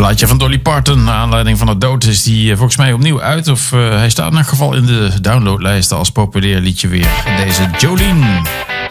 Plaatje van Dolly Parton. Naar aanleiding van de dood is die volgens mij opnieuw uit. Of hij staat in elk geval in de downloadlijsten als populair liedje weer. Deze Jolene.